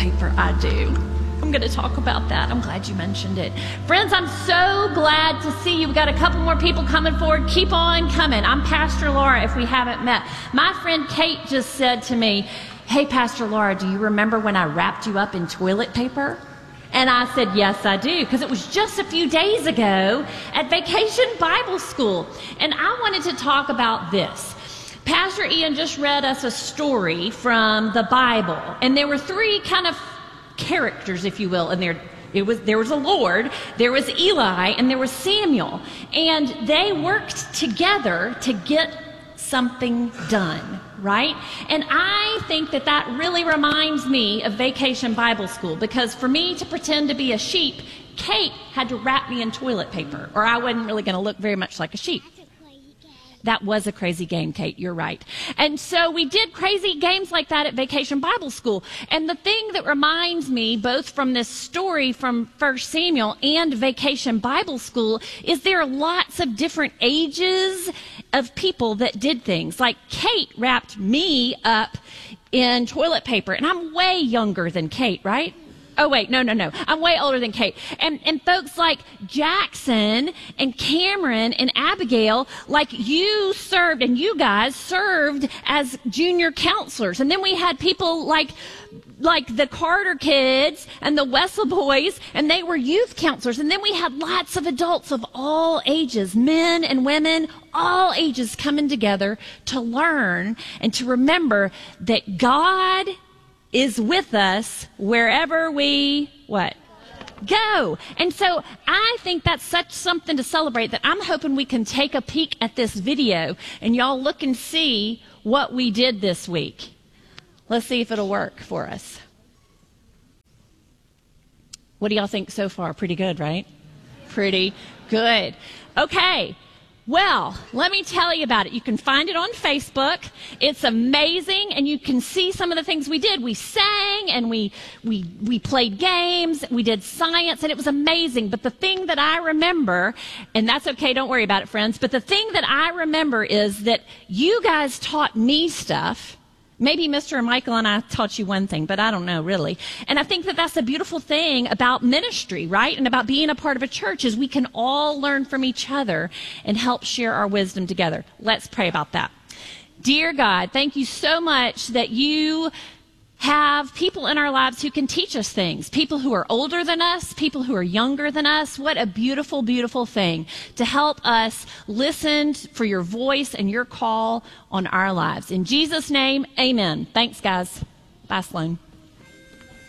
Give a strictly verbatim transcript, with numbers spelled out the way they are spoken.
paper? I do. I'm going to talk about that. I'm glad you mentioned it. Friends, I'm so glad to see you. We've got a couple more people coming forward. Keep on coming. I'm Pastor Laura, if we haven't met. My friend Kate just said to me, hey, Pastor Laura, do you remember when I wrapped you up in toilet paper? And I said, yes, I do, because it was just a few days ago at Vacation Bible School. And I wanted to talk about this. Pastor Ian just read us a story from the Bible, and there were three kind of characters, if you will, and there it was there was a Lord, there was Eli, and there was Samuel, and they worked together to get something done, right? And I think that that really reminds me of Vacation Bible School, because for me to pretend to be a sheep, Kate had to wrap me in toilet paper, or I wasn't really going to look very much like a sheep. That was a crazy game, Kate. You're right. And so we did crazy games like that at Vacation Bible School. And the thing that reminds me, both from this story from First Samuel and Vacation Bible School, is there are lots of different ages of people that did things. Like Kate wrapped me up in toilet paper, and I'm way younger than Kate, right? Oh, wait, no, no, no. I'm way older than Kate. And and folks like Jackson and Cameron and Abigail, like you served, and you guys served as junior counselors. And then we had people like like the Carter kids and the Wessel boys, and they were youth counselors. And then we had lots of adults of all ages, men and women, all ages coming together to learn and to remember that God is with us wherever we, what? Go. And so I think that's such something to celebrate that I'm hoping we can take a peek at this video and y'all look and see what we did this week. Let's see if it'll work for us. What do y'all think so far? Pretty good, right? Pretty good. Okay. Well, let me tell you about it. You can find it on Facebook. It's amazing, and you can see some of the things we did. We sang, and we we we played games. We did science, and it was amazing. But the thing that I remember, and that's okay, don't worry about it, friends, but the thing that I remember is that you guys taught me stuff. Maybe Mister Michael and I taught you one thing, but I don't know, really. And I think that that's a beautiful thing about ministry, right? And about being a part of a church is we can all learn from each other and help share our wisdom together. Let's pray about that. Dear God, thank you so much that you have people in our lives who can teach us things, people who are older than us, people who are younger than us. What a beautiful, beautiful thing to help us listen for your voice and your call on our lives. In Jesus' name, amen. Thanks, guys. Bye, Sloan.